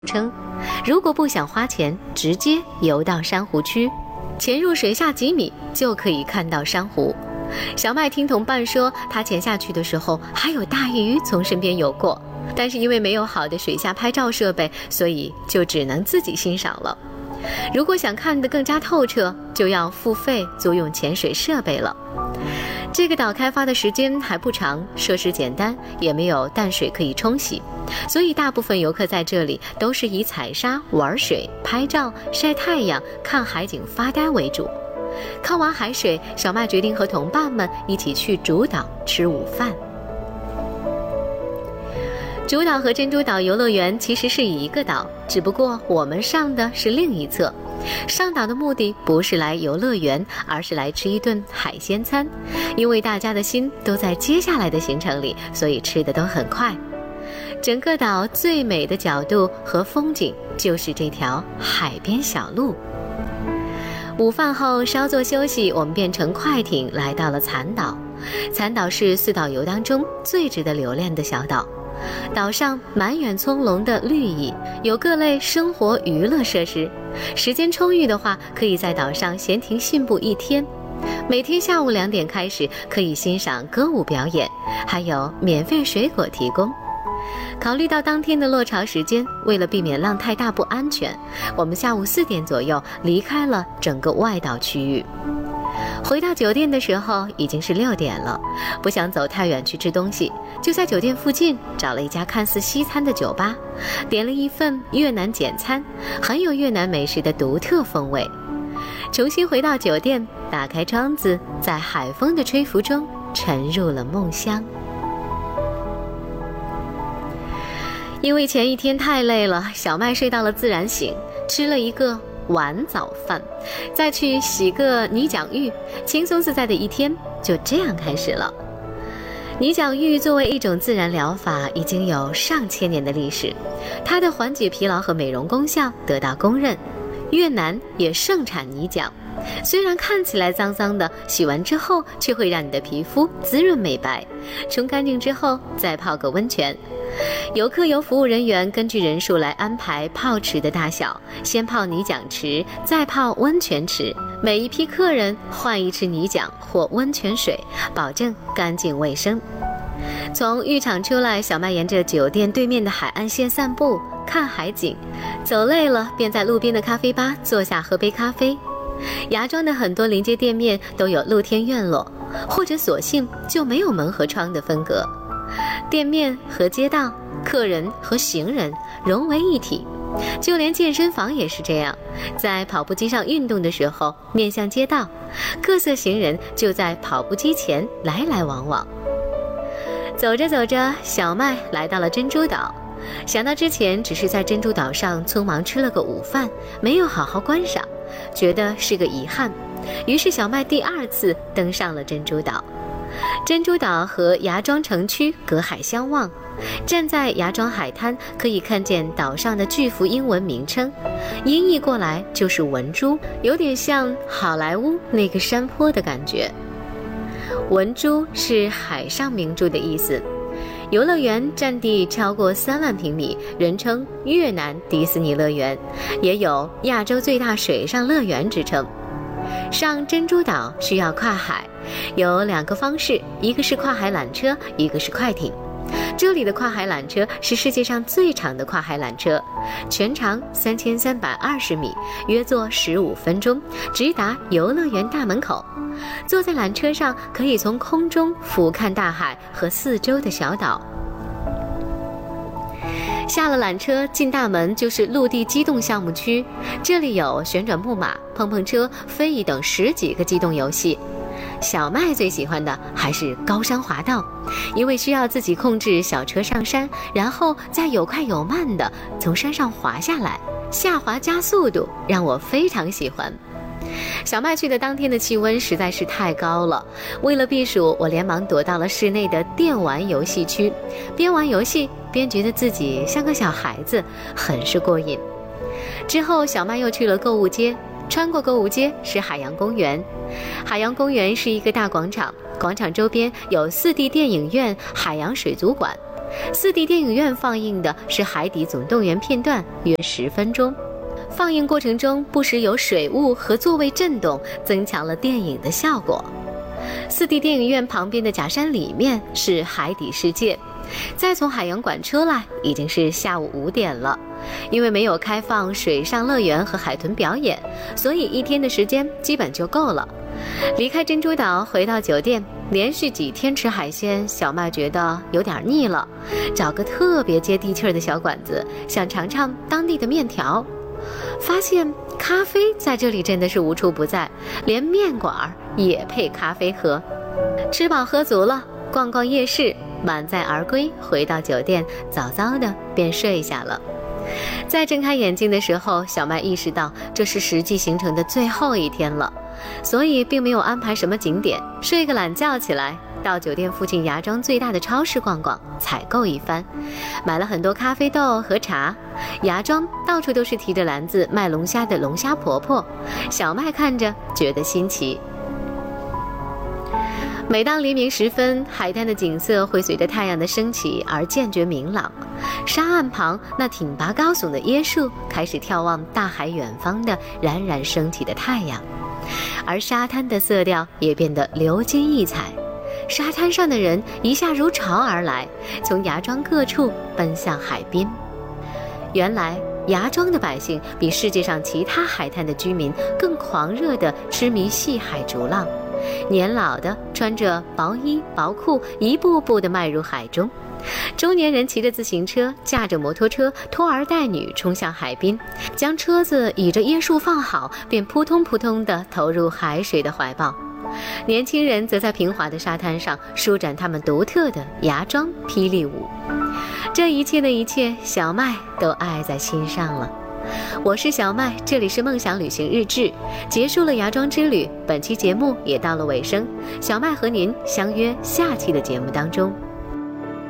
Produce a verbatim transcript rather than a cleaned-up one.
称，如果不想花钱，直接游到珊瑚区，潜入水下几米就可以看到珊瑚。小麦听同伴说，他潜下去的时候还有大鱼从身边游过，但是因为没有好的水下拍照设备，所以就只能自己欣赏了。如果想看得更加透彻，就要付费租用潜水设备了。这个岛开发的时间还不长，设施简单，也没有淡水可以冲洗，所以大部分游客在这里都是以采沙、玩水、拍照、晒太阳、看海景发呆为主。看完海水，小麦决定和同伴们一起去主岛吃午饭。主岛和珍珠岛游乐园其实是一个岛，只不过我们上的是另一侧。上岛的目的不是来游乐园，而是来吃一顿海鲜餐。因为大家的心都在接下来的行程里，所以吃的都很快。整个岛最美的角度和风景就是这条海边小路。午饭后稍作休息，我们便乘快艇来到了残岛。残岛是四岛游当中最值得留恋的小岛。岛上满园葱茏的绿意，有各类生活娱乐设施。时间充裕的话，可以在岛上闲庭信步一天。每天下午两点开始可以欣赏歌舞表演，还有免费水果提供。考虑到当天的落潮时间，为了避免浪太大不安全，我们下午四点左右离开了整个外岛区域。回到酒店的时候已经是六点了，不想走太远去吃东西，就在酒店附近找了一家看似西餐的酒吧，点了一份越南简餐，很有越南美食的独特风味。重新回到酒店，打开窗子，在海风的吹拂中沉入了梦乡。因为前一天太累了，小麦睡到了自然醒，吃了一个晚早饭，再去洗个泥浆浴，轻松自在的一天就这样开始了。泥浆浴作为一种自然疗法，已经有上千年的历史，它的缓解疲劳和美容功效得到公认。越南也盛产泥浆，虽然看起来脏脏的，洗完之后却会让你的皮肤滋润美白。冲干净之后再泡个温泉。游客由服务人员根据人数来安排泡池的大小，先泡泥浆池，再泡温泉池。每一批客人换一池泥浆或温泉水，保证干净卫生。从浴场出来，小麦沿着酒店对面的海岸线散步，看海景。走累了，便在路边的咖啡吧坐下喝杯咖啡。芽庄的很多临街店面都有露天院落，或者索性就没有门和窗的分隔。店面和街道，客人和行人融为一体。就连健身房也是这样，在跑步机上运动的时候面向街道，各色行人就在跑步机前来来往往。走着走着，小麦来到了珍珠岛。想到之前只是在珍珠岛上匆忙吃了个午饭，没有好好观赏，觉得是个遗憾，于是小麦第二次登上了珍珠岛。珍珠岛和芽庄城区隔海相望，站在芽庄海滩可以看见岛上的巨幅英文名称，音译过来就是文珠，有点像好莱坞那个山坡的感觉。文珠是海上明珠的意思。游乐园占地超过三万平米，人称越南迪士尼乐园，也有亚洲最大水上乐园之称。上珍珠岛需要跨海，有两个方式，一个是跨海缆车，一个是快艇。这里的跨海缆车是世界上最长的跨海缆车，全长三千三百二十米，约坐十五分钟，直达游乐园大门口。坐在缆车上，可以从空中俯瞰大海和四周的小岛。下了缆车，进大门就是陆地机动项目区，这里有旋转木马、碰碰车、飞椅等十几个机动游戏。小麦最喜欢的还是高山滑道，因为需要自己控制小车上山，然后再有快有慢的从山上滑下来，下滑加速度让我非常喜欢。小麦去的当天的气温实在是太高了，为了避暑，我连忙躲到了室内的电玩游戏区，边玩游戏边觉得自己像个小孩子，很是过瘾。之后小麦又去了购物街，穿过购物街是海洋公园。海洋公园是一个大广场，广场周边有 四 D 电影院、海洋水族馆。 四 D 电影院放映的是《海底总动员》片段，约十分钟。放映过程中不时有水雾和座位震动，增强了电影的效果。四 D 电影院旁边的假山里面是海底世界。再从海洋馆出来，已经是下午五点了。因为没有开放水上乐园和海豚表演，所以一天的时间基本就够了。离开珍珠岛回到酒店，连续几天吃海鲜，小麦觉得有点腻了，找个特别接地气儿的小馆子，想尝尝当地的面条。发现咖啡在这里真的是无处不在，连面馆也配咖啡喝。吃饱喝足了，逛逛夜市，满载而归，回到酒店，早早的便睡下了。在睁开眼睛的时候，小麦意识到这是实际行程的最后一天了，所以并没有安排什么景点，睡个懒觉起来，到酒店附近芽庄最大的超市逛逛，采购一番，买了很多咖啡豆和茶。芽庄到处都是提着篮子卖龙虾的龙虾婆婆，小麦看着觉得新奇。每当黎明时分，海滩的景色会随着太阳的升起而渐觉明朗。沙岸旁那挺拔高耸的椰树开始眺望大海远方的冉冉升起的太阳，而沙滩的色调也变得流金溢彩。沙滩上的人一下如潮而来，从芽庄各处奔向海滨。原来芽庄的百姓比世界上其他海滩的居民更狂热地痴迷细海逐浪，年老的穿着薄衣薄裤，一步步地迈入海中。中年人骑着自行车，驾着摩托车，拖儿带女冲向海滨，将车子倚着椰树放好，便扑通扑通地投入海水的怀抱。年轻人则在平滑的沙滩上舒展他们独特的芽庄霹雳舞。这一切的一切，小麦都爱在心上了。我是小麦，这里是梦想旅行日志。结束了芽庄之旅，本期节目也到了尾声，小麦和您相约下期的节目当中。